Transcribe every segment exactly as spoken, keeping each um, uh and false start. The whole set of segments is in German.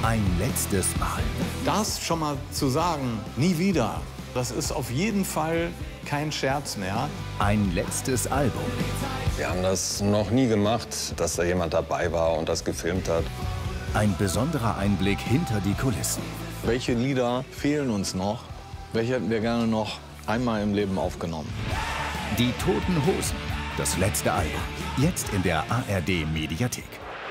Ein letztes Mal. Das schon mal zu sagen, nie wieder, das ist auf jeden Fall kein Scherz mehr. Ein letztes Album. Wir haben das noch nie gemacht, dass da jemand dabei war und das gefilmt hat. Ein besonderer Einblick hinter die Kulissen. Welche Lieder fehlen uns noch? Welche hätten wir gerne noch einmal im Leben aufgenommen? Die Toten Hosen. Das letzte Album. Jetzt in der A R D-Mediathek.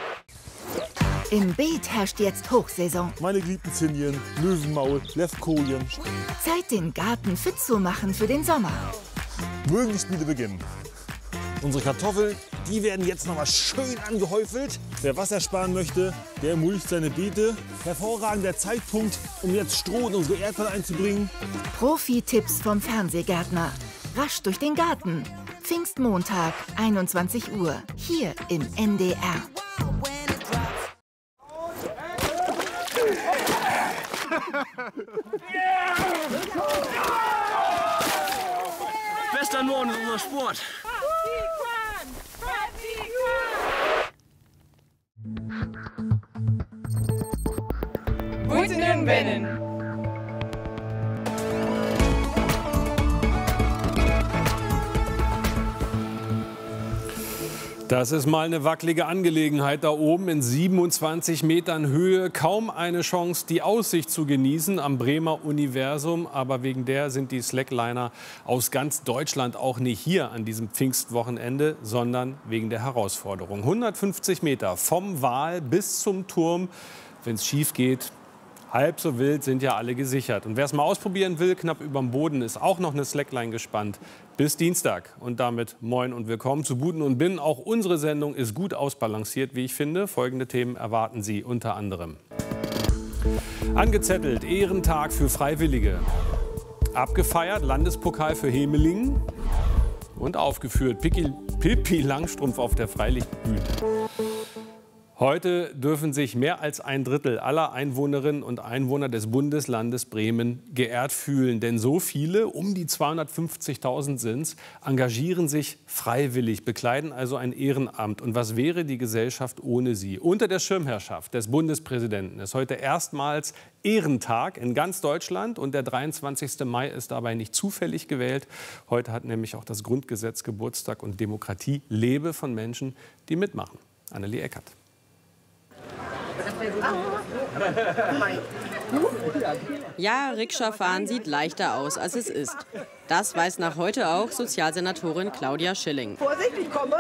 Im Beet herrscht jetzt Hochsaison. Meine geliebten Zinien, Löwenmaul, Levkojen. Zeit, den Garten fit zu machen für den Sommer. Mögen die Spiele beginnen. Unsere Kartoffeln, die werden jetzt noch mal schön angehäufelt. Wer Wasser sparen möchte, der mulcht seine Beete. Hervorragender Zeitpunkt, um jetzt Stroh in unsere Erdbeeren einzubringen. Profi-Tipps vom Fernsehgärtner. Rasch durch den Garten. Pfingstmontag, einundzwanzig Uhr, hier im N D R. Bester Norden ist unser Sport. Guten Bennen. Das ist mal eine wackelige Angelegenheit da oben in siebenundzwanzig Metern Höhe. Kaum eine Chance, die Aussicht zu genießen am Bremer Universum. Aber wegen der sind die Slackliner aus ganz Deutschland auch nicht hier an diesem Pfingstwochenende, sondern wegen der Herausforderung. hundertfünfzig Meter vom Wal bis zum Turm. Wenn es schief geht, halb so wild, sind ja alle gesichert. Und wer es mal ausprobieren will, knapp überm Boden, ist auch noch eine Slackline gespannt. Bis Dienstag. Und damit moin und willkommen zu Buten und Binnen. Auch unsere Sendung ist gut ausbalanciert, wie ich finde. Folgende Themen erwarten Sie unter anderem. Angezettelt, Ehrentag für Freiwillige. Abgefeiert, Landespokal für Hemelingen. Und aufgeführt, Pippi, Pippi Langstrumpf auf der Freilichtbühne. Heute dürfen sich mehr als ein Drittel aller Einwohnerinnen und Einwohner des Bundeslandes Bremen geehrt fühlen. Denn so viele, um die zweihundertfünfzigtausend sind es, engagieren sich freiwillig, bekleiden also ein Ehrenamt. Und was wäre die Gesellschaft ohne sie? Unter der Schirmherrschaft des Bundespräsidenten ist heute erstmals Ehrentag in ganz Deutschland. Und der dreiundzwanzigste Mai ist dabei nicht zufällig gewählt. Heute hat nämlich auch das Grundgesetz Geburtstag und Demokratie lebe von Menschen, die mitmachen. Annelie Eckert. Ja, Rikscha-Fahren sieht leichter aus, als es ist. Das weiß nach heute auch Sozialsenatorin Claudia Schilling. Vorsichtig, komme.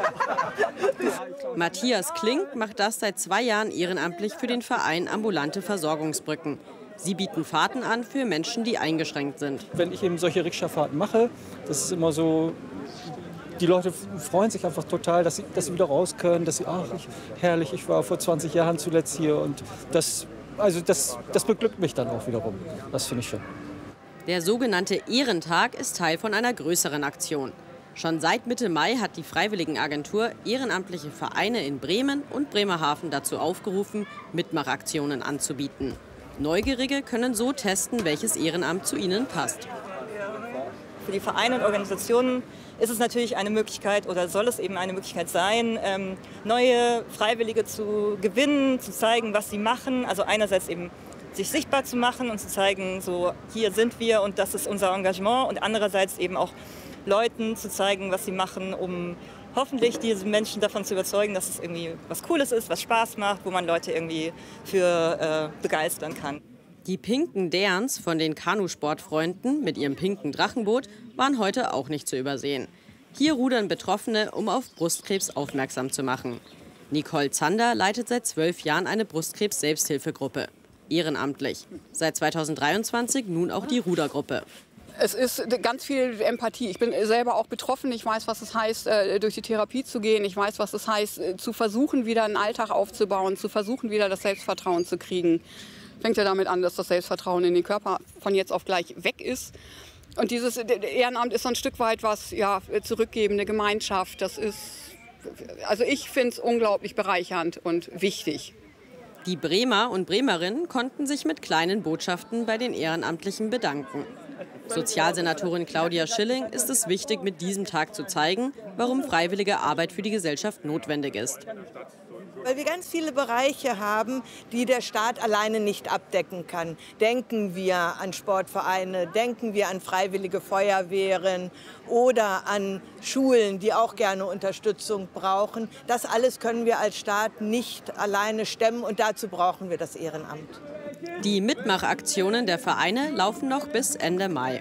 Matthias Klink macht das seit zwei Jahren ehrenamtlich für den Verein Ambulante Versorgungsbrücken. Sie bieten Fahrten an für Menschen, die eingeschränkt sind. Wenn ich eben solche Rikscha-Fahrten mache, das ist immer so... Die Leute freuen sich einfach total, dass sie, dass sie wieder raus können, dass sie, ach, ich, herrlich, ich war vor zwanzig Jahren zuletzt hier. Und das, also das, das beglückt mich dann auch wiederum. Das finde ich schön. Der sogenannte Ehrentag ist Teil von einer größeren Aktion. Schon seit Mitte Mai hat die Freiwilligenagentur ehrenamtliche Vereine in Bremen und Bremerhaven dazu aufgerufen, Mitmachaktionen anzubieten. Neugierige können so testen, welches Ehrenamt zu ihnen passt. Für die Vereine und Organisationen ist es natürlich eine Möglichkeit oder soll es eben eine Möglichkeit sein, ähm, neue Freiwillige zu gewinnen, zu zeigen, was sie machen. Also einerseits eben sich sichtbar zu machen und zu zeigen, so hier sind wir und das ist unser Engagement. Und andererseits eben auch Leuten zu zeigen, was sie machen, um hoffentlich diese Menschen davon zu überzeugen, dass es irgendwie was Cooles ist, was Spaß macht, wo man Leute irgendwie für äh, begeistern kann. Die pinken Derns von den Kanusportfreunden mit ihrem pinken Drachenboot waren heute auch nicht zu übersehen. Hier rudern Betroffene, um auf Brustkrebs aufmerksam zu machen. Nicole Zander leitet seit zwölf Jahren eine Brustkrebs-Selbsthilfegruppe. Ehrenamtlich. Seit zweitausenddreiundzwanzig nun auch die Rudergruppe. Es ist ganz viel Empathie. Ich bin selber auch betroffen. Ich weiß, was es heißt, durch die Therapie zu gehen. Ich weiß, was es heißt, zu versuchen, wieder einen Alltag aufzubauen, zu versuchen, wieder das Selbstvertrauen zu kriegen. Fängt ja damit an, dass das Selbstvertrauen in den Körper von jetzt auf gleich weg ist. Und dieses Ehrenamt ist so ein Stück weit was, ja, zurückgebende Gemeinschaft. Das ist, also ich finde es unglaublich bereichernd und wichtig. Die Bremer und Bremerinnen konnten sich mit kleinen Botschaften bei den Ehrenamtlichen bedanken. Sozialsenatorin Claudia Schilling ist es wichtig, mit diesem Tag zu zeigen, warum freiwillige Arbeit für die Gesellschaft notwendig ist. Weil wir ganz viele Bereiche haben, die der Staat alleine nicht abdecken kann. Denken wir an Sportvereine, denken wir an freiwillige Feuerwehren oder an Schulen, die auch gerne Unterstützung brauchen. Das alles können wir als Staat nicht alleine stemmen und dazu brauchen wir das Ehrenamt. Die Mitmachaktionen der Vereine laufen noch bis Ende Mai.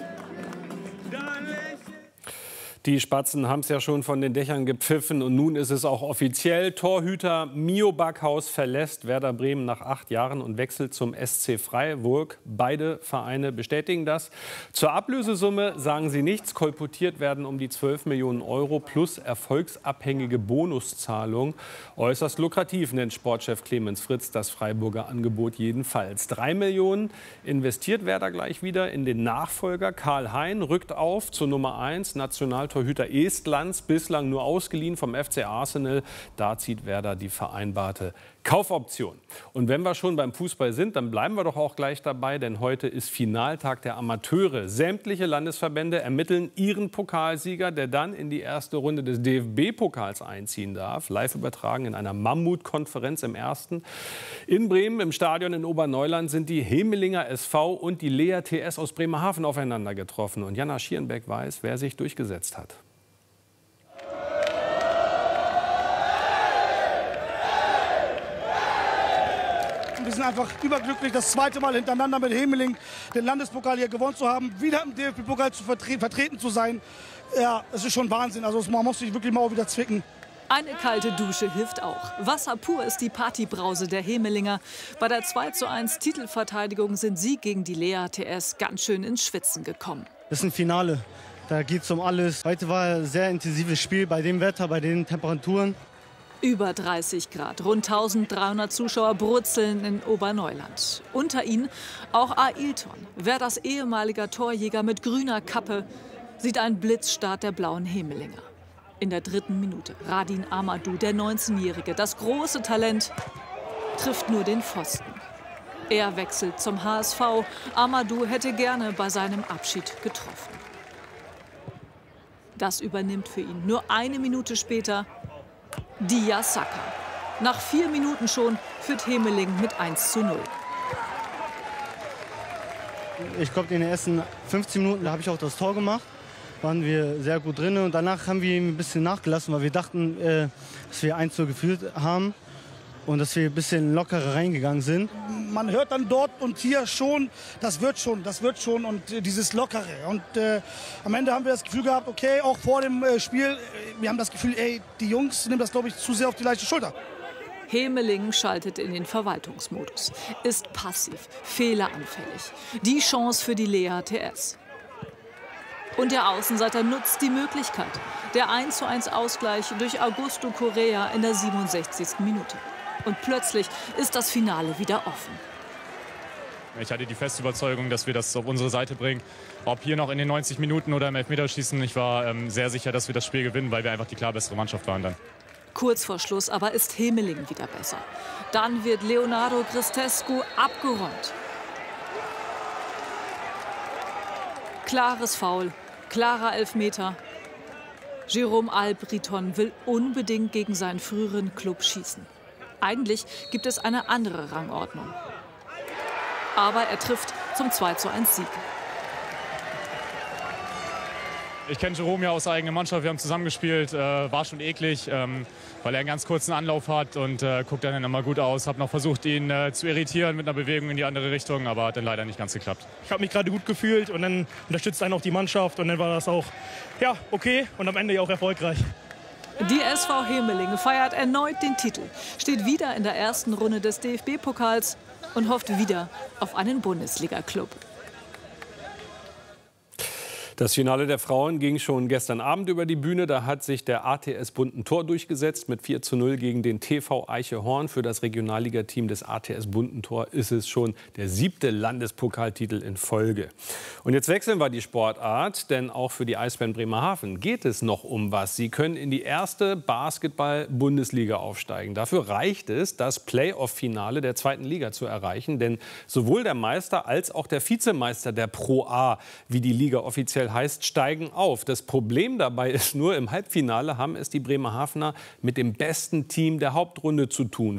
Die Spatzen haben es ja schon von den Dächern gepfiffen und nun ist es auch offiziell. Torhüter Mio Backhaus verlässt Werder Bremen nach acht Jahren und wechselt zum S C Freiburg. Beide Vereine bestätigen das. Zur Ablösesumme sagen sie nichts. Kolportiert werden um die zwölf Millionen Euro plus erfolgsabhängige Bonuszahlung. Äußerst lukrativ nennt Sportchef Clemens Fritz das Freiburger Angebot jedenfalls. Drei Millionen investiert Werder gleich wieder in den Nachfolger. Karl Hein rückt auf zur Nummer eins, Nationaltorhüter Estlands, bislang nur ausgeliehen vom F C Arsenal. Da zieht Werder die vereinbarte Kaufoption. Und wenn wir schon beim Fußball sind, dann bleiben wir doch auch gleich dabei, denn heute ist Finaltag der Amateure. Sämtliche Landesverbände ermitteln ihren Pokalsieger, der dann in die erste Runde des D F B-Pokals einziehen darf. Live übertragen in einer Mammutkonferenz im ersten. In Bremen, im Stadion in Oberneuland, sind die Hemelinger S V und die Lea T S aus Bremerhaven aufeinander getroffen. Und Jana Schierenbeck weiß, wer sich durchgesetzt hat. Wir sind einfach überglücklich, das zweite Mal hintereinander mit Hemeling den Landespokal hier gewonnen zu haben, wieder im D F B-Pokal zu vertre vertreten zu sein. Ja, es ist schon Wahnsinn. Also man muss sich wirklich mal auch wieder zwicken. Eine kalte Dusche hilft auch. Wasser pur ist die Partybrause der Hemelinger. Bei der zwei zu eins Titelverteidigung sind sie gegen die Lea T S ganz schön ins Schwitzen gekommen. Das ist ein Finale. Da geht es um alles. Heute war ein sehr intensives Spiel bei dem Wetter, bei den Temperaturen. Über dreißig Grad, rund dreizehnhundert Zuschauer brutzeln in Oberneuland. Unter ihnen auch Ailton, Werders ehemaliger Torjäger mit grüner Kappe, sieht einen Blitzstart der blauen Hemelinger. In der dritten Minute Radin Amadou, der neunzehnjährige, das große Talent, trifft nur den Pfosten. Er wechselt zum H S V. Amadou hätte gerne bei seinem Abschied getroffen. Das übernimmt für ihn nur eine Minute später Dia Saka. Nach vier Minuten schon führt Hemeling mit eins zu null. Ich glaube, in den ersten fünfzehn Minuten, da habe ich auch das Tor gemacht, waren wir sehr gut drin. Und danach haben wir ein bisschen nachgelassen, weil wir dachten, äh, dass wir eins zu null geführt haben und dass wir ein bisschen lockerer reingegangen sind. Man hört dann dort und hier schon, das wird schon, das wird schon und äh, dieses Lockere. Und äh, am Ende haben wir das Gefühl gehabt, okay, auch vor dem äh, Spiel, wir haben das Gefühl, ey, die Jungs nehmen das, glaube ich, zu sehr auf die leichte Schulter. Hemeling schaltet in den Verwaltungsmodus, ist passiv, fehleranfällig. Die Chance für die Lea T S. Und der Außenseiter nutzt die Möglichkeit. Der eins zu eins Ausgleich durch Augusto Correa in der siebenundsechzigsten Minute. Und plötzlich ist das Finale wieder offen. Ich hatte die feste Überzeugung, dass wir das auf unsere Seite bringen. Ob hier noch in den neunzig Minuten oder im Elfmeterschießen, ich war ähm, sehr sicher, dass wir das Spiel gewinnen, weil wir einfach die klar bessere Mannschaft waren dann. Kurz vor Schluss aber ist Hemeling wieder besser. Dann wird Leonardo Cristescu abgeräumt. Klares Foul, klarer Elfmeter. Jérôme Albriton will unbedingt gegen seinen früheren Club schießen. Eigentlich gibt es eine andere Rangordnung. Aber er trifft zum zwei zu eins Sieg. Ich kenne Jérôme ja aus der eigenen Mannschaft, wir haben zusammengespielt, äh, war schon eklig, ähm, weil er einen ganz kurzen Anlauf hat und äh, guckt dann immer gut aus. Habe noch versucht, ihn äh, zu irritieren mit einer Bewegung in die andere Richtung, aber hat dann leider nicht ganz geklappt. Ich habe mich gerade gut gefühlt und dann unterstützt einen auch die Mannschaft und dann war das auch ja, okay und am Ende ja auch erfolgreich. Die S V Hemeling feiert erneut den Titel, steht wieder in der ersten Runde des D F B-Pokals und hofft wieder auf einen Bundesliga-Club. Das Finale der Frauen ging schon gestern Abend über die Bühne. Da hat sich der A T S Bundentor durchgesetzt mit vier zu null gegen den T V Eichehorn. Für das Regionalligateam des A T S Bundentor ist es schon der siebte Landespokaltitel in Folge. Und jetzt wechseln wir die Sportart, denn auch für die Eisbären Bremerhaven geht es noch um was. Sie können in die erste Basketball-Bundesliga aufsteigen. Dafür reicht es, das Playoff-Finale der zweiten Liga zu erreichen. Denn sowohl der Meister als auch der Vizemeister der Pro A, wie die Liga offiziell weil heißt steigen auf. Das Problem dabei ist nur, im Halbfinale haben es die Bremerhavener mit dem besten Team der Hauptrunde zu tun.